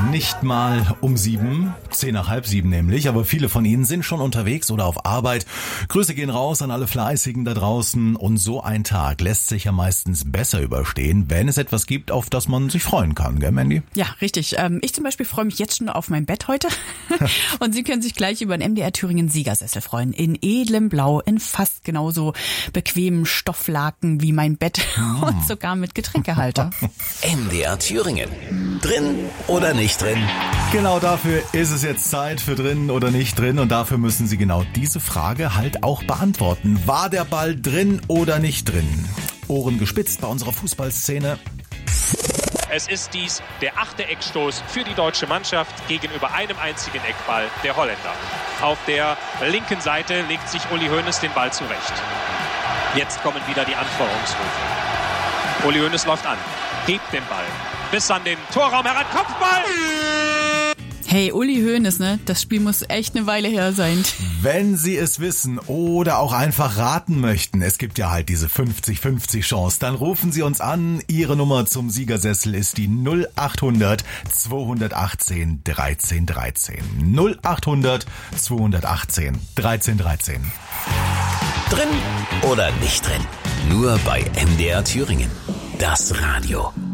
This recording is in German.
Nicht mal um 7, 10 nach halb 7 nämlich, aber viele von Ihnen sind schon unterwegs oder auf Arbeit. Grüße gehen raus an alle Fleißigen da draußen und so ein Tag lässt sich ja meistens besser überstehen, wenn es etwas gibt, auf das man sich freuen kann, gell Mandy? Ja, richtig. Ich zum Beispiel freue mich jetzt schon auf mein Bett heute und Sie können sich gleich über den MDR Thüringen Siegersessel freuen. In edlem Blau, in fast genauso bequemen Stofflaken wie mein Bett und sogar mit Getränkehalter. MDR Thüringen. Drin oder nicht drin? Genau dafür ist es jetzt Zeit für drin oder nicht drin und dafür müssen Sie genau diese Frage halt auch beantworten. War der Ball drin oder nicht drin? Ohren gespitzt bei unserer Fußballszene. Es ist dies der 8. Eckstoß für die deutsche Mannschaft gegenüber einem einzigen Eckball der Holländer. Auf der linken Seite legt sich Uli Hoeneß den Ball zurecht. Jetzt kommen wieder die Anfeuerungsrufe. Uli Hoeneß läuft an, hebt den Ball bis an den Torraum heran, Kopfball! Hey, Uli Hoeneß, ne? Das Spiel muss echt eine Weile her sein. Wenn Sie es wissen oder auch einfach raten möchten, es gibt ja halt diese 50-50 Chance, dann rufen Sie uns an. Ihre Nummer zum Siegersessel ist die 0800 218 13 13. 0800 218 13 13. Drin oder nicht drin? Nur bei MDR Thüringen. Das Radio.